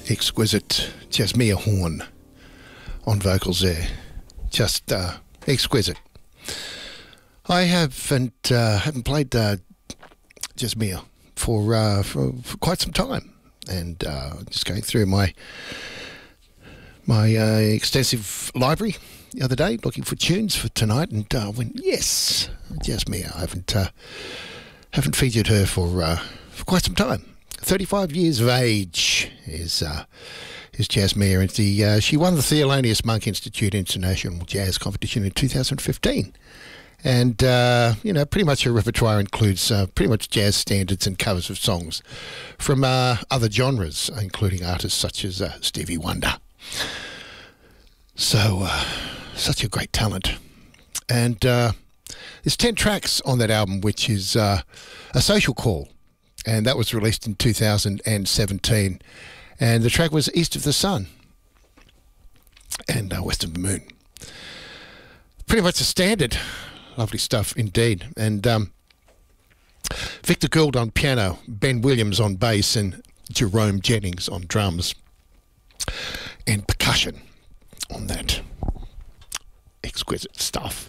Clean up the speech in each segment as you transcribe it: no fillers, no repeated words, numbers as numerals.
exquisite Jasmia Horn on vocals there. Just exquisite. I haven't played Jasmia for quite some time, and just going through my extensive library the other day, looking for tunes for tonight, and went, yes, Jasmia. I haven't featured her for quite some time. 35 years of age is Jasmia, and she won the Thelonious Monk Institute International Jazz Competition in 2015. And, pretty much her repertoire includes pretty much jazz standards and covers of songs from other genres, including artists such as Stevie Wonder. So, such a great talent. And there's 10 tracks on that album, which is A Social Call. And that was released in 2017. And the track was East of the Sun and West of the Moon. Pretty much a standard. Lovely stuff indeed. And Victor Gould on piano, Ben Williams on bass, and Jerome Jennings on drums and percussion on that. Exquisite stuff.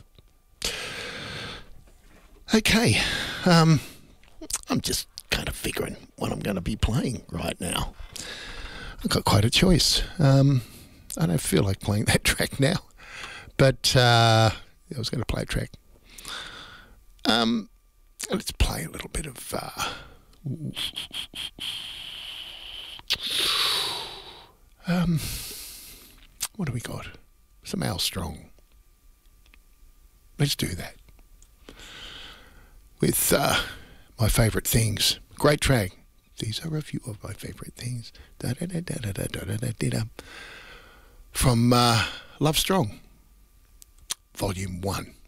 Okay. I'm just kind of figuring what I'm going to be playing right now. I've got quite a choice. I don't feel like playing that track now, but I was going to play a track. Let's play a little bit of what do we got? Some Al Strong. Let's do that with My Favourite Things. Great track. These are a few of my favourite things. From Love Strong, Volume 1.